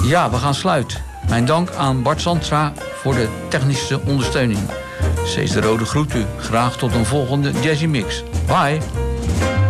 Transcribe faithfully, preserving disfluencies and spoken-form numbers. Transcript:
Ja, we gaan sluiten. Mijn dank aan Bart Zandstra voor de technische ondersteuning. Cees de Rode groet u. Graag tot een volgende Jazzy Mix. Bye.